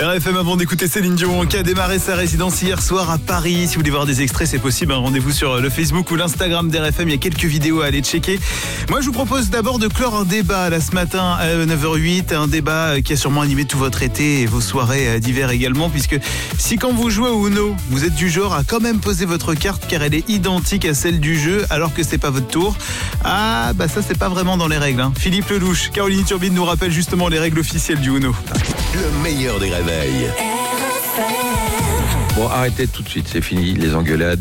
RFM avant d'écouter Céline Dion qui a démarré sa résidence hier soir à Paris. Si vous voulez voir des extraits, c'est possible. Rendez-vous sur le Facebook ou l'Instagram d'RFM. Il y a quelques vidéos à aller checker. Moi, je vous propose d'abord de clore un débat là ce matin à 9h08. Un débat qui a sûrement animé tout votre été et vos soirées d'hiver également. Puisque si quand vous jouez au Uno, vous êtes du genre à quand même poser votre carte car elle est identique à celle du jeu alors que c'est pas votre tour. Ah, bah ça, c'est pas vraiment dans les règles. Philippe Lelouch, Caroline Turbine nous rappelle justement les règles officielles du Uno. Le meilleur des réveils. Bon, arrêtez tout de suite, c'est fini, les engueulades,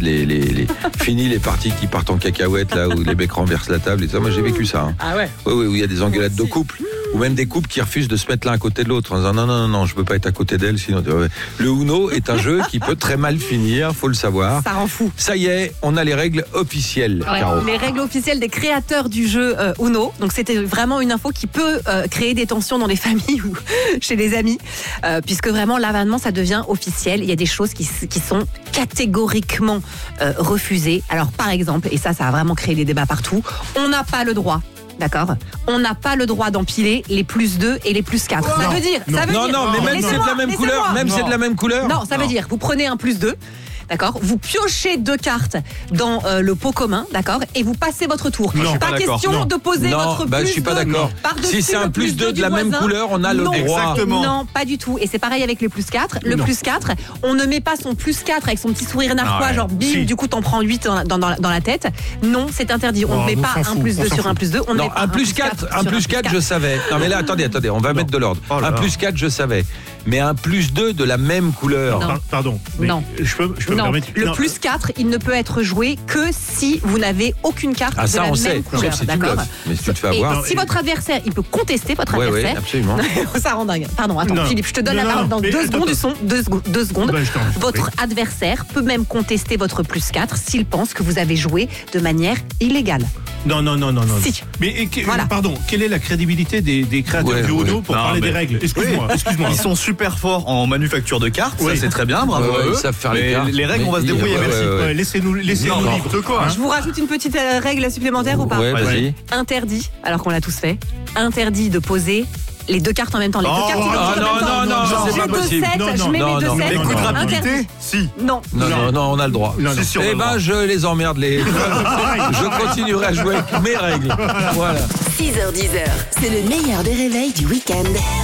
fini les parties qui partent en cacahuète, là, où les mecs renversent la table et ça. Moi, j'ai vécu ça. Hein. Ah ouais? Oui, où il y a des engueulades de couple, ou même des couples qui refusent de se mettre l'un à côté de l'autre, en disant non, je peux pas être à côté d'elle, sinon... Le Uno est un jeu qui peut très mal finir, faut le savoir. Ça rend fou. Ça y est, on a les règles officielles, Ouais, Caro. les règles officielles des créateurs du jeu Uno. Donc c'était vraiment une info qui peut créer des tensions dans les familles ou chez les amis, puisque vraiment là maintenant ça devient officiel. Il y a des choses qui sont catégoriquement refusées. Alors par exemple, et ça a vraiment créé des débats partout, on n'a pas le droit. D'accord. On n'a pas le droit d'empiler les plus 2 et les plus 4. Ça veut dire. Non, mais même c'est de la même couleur. Même c'est de la même couleur. Non, ça veut dire, vous prenez un plus 2. D'accord, vous piochez 2 cartes dans le pot commun, d'accord, et vous passez votre tour. Non, pas question de poser votre plus 2. Je suis pas d'accord. Par-dessus Si c'est un le plus 2 de la même voisin, couleur, on a le droit. Exactement. Non, pas du tout. Et c'est pareil avec les plus 4. Le plus 4, on ne met pas son plus 4 avec son petit sourire narquois, ouais. genre bim, Si. du coup t'en prends 8 dans la tête. Non, c'est interdit. On ne met pas un plus 2 sur un plus 2. On Non, met pas un plus 4, je savais. Non, mais là, attendez, on va mettre de l'ordre. Oh là Un là. plus 4, je savais. Mais un plus 2 de la même couleur. Non. Pardon. Mais Non. Je peux me Non, permettre. le Non, plus 4, il ne peut être joué que si vous n'avez aucune carte Ah, de ça, la on même sait. couleur. Sauf si tu D'accord. bluffes. Mais si tu te fais Et avoir. si votre adversaire, il peut contester votre Oui, adversaire. absolument. Ça rend dingue. Pardon, attends, Non. Philippe, je te donne la Non, parole non, dans mais 2 attends, secondes. attends. Ils sont 2 secondes. Bah, je t'en prie. Votre adversaire peut même contester votre plus 4 s'il pense que vous avez joué de manière illégale. Non. Si. Mais Voilà. pardon, quelle est la crédibilité des créateurs Ouais, du Uno ouais. pour Non, parler mais- des règles? Excuse-moi. Ils sont super forts en manufacture de cartes, Oui. ça c'est très bien, bravo. Ouais, à eux. ils savent faire les Mais cartes. les règles, on va se Mais- débrouiller, ouais, merci. ouais, ouais. Ouais, laissez-nous libres. N'importe quoi. Je vous rajoute une petite règle supplémentaire ou pas? Ouais, vas-y. Interdit, alors qu'on l'a tous fait, interdit de poser les 2 cartes en même temps. Les 2 Oh, cartes non, identiques en même temps. non, J'ai c'est pas 2 possible. 7, Non, je non, mets non, mes 2 non. 7. Les coups de Interdit. rapidité, si. Non. Non, on a le droit. Non, C'est sûr. Eh ben, je les emmerde. Je continuerai à jouer avec mes règles. Voilà. 6h-10h, c'est le meilleur des réveils du week-end.